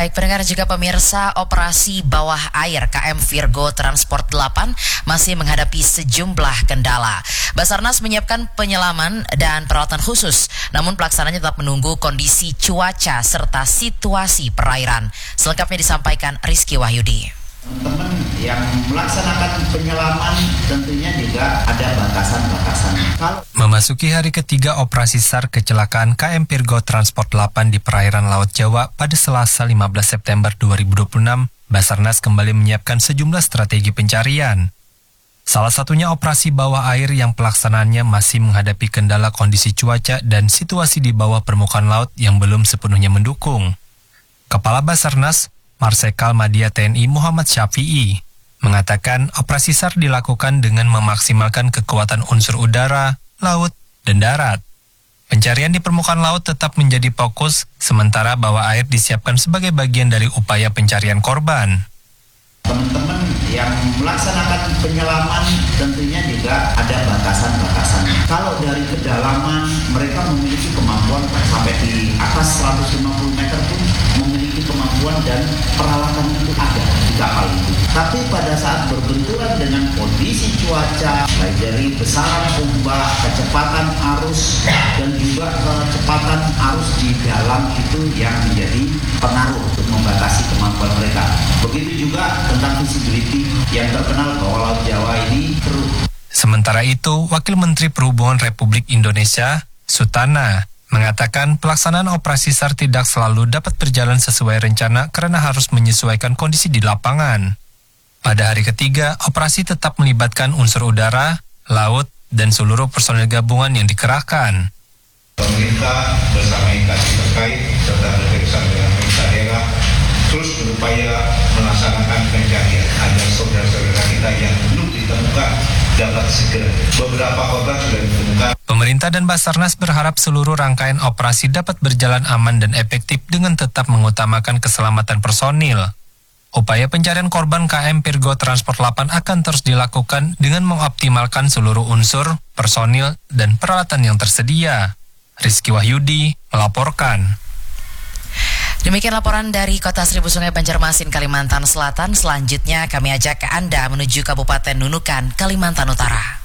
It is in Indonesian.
Baik, pendengar juga pemirsa, operasi bawah air KM Virgo Transport 8 masih menghadapi sejumlah kendala. Basarnas menyiapkan penyelaman dan peralatan khusus, namun pelaksananya tetap menunggu kondisi cuaca serta situasi perairan. Selengkapnya disampaikan Rizky Wahyudi. Teman-teman yang melaksanakan penyelaman tentunya juga ada batasan-batasan. Memasuki hari ketiga operasi SAR kecelakaan KM Virgo Transport 8 di perairan Laut Jawa pada Selasa 15 September 2026, Basarnas kembali menyiapkan sejumlah strategi pencarian. Salah satunya operasi bawah air yang pelaksanaannya masih menghadapi kendala kondisi cuaca dan situasi di bawah permukaan laut yang belum sepenuhnya mendukung. Kepala Basarnas, Marsikal Madya TNI Muhammad Syafi'i, mengatakan operasi SAR dilakukan dengan memaksimalkan kekuatan unsur udara, laut, dan darat. Pencarian di permukaan laut tetap menjadi fokus, sementara bawah air disiapkan sebagai bagian dari upaya pencarian korban. Teman-teman yang melaksanakan penyelaman tentunya juga ada batasan-batasan. Kalau dari kedalaman mereka memiliki kemampuan sampai di atas 150 meter pun memiliki kemampuan dan peralatan itu ada di kapal itu. Tapi pada saat berbenturan dengan kondisi cuaca, baik dari besaran ombak, kecepatan arus, dan juga kecepatan arus di dalam itu yang menjadi pengaruh untuk membatasi kemampuan mereka. Begitu juga tentang visibility yang terkenal bahwa Laut Jawa ini keruh. Sementara itu, Wakil Menteri Perhubungan Republik Indonesia, Sutana, mengatakan pelaksanaan operasi SAR tidak selalu dapat berjalan sesuai rencana karena harus menyesuaikan kondisi di lapangan. Pada hari ketiga, operasi tetap melibatkan unsur udara, laut, dan seluruh personel gabungan yang dikerahkan. Pemerintah bersama instansi terkait serta bekerjasama dengan pemerintah daerah terus berupaya melaksanakan pencarian agar saudara-saudara kita yang belum ditemukan dapat segera. Beberapa korban sudah ditemukan. Pemerintah dan Basarnas berharap seluruh rangkaian operasi dapat berjalan aman dan efektif dengan tetap mengutamakan keselamatan personil. Upaya pencarian korban KM Virgo Transport 8 akan terus dilakukan dengan mengoptimalkan seluruh unsur, personil, dan peralatan yang tersedia. Rizky Wahyudi melaporkan. Demikian laporan dari Kota Seribu Sungai Banjarmasin, Kalimantan Selatan. Selanjutnya kami ajak Anda menuju Kabupaten Nunukan, Kalimantan Utara.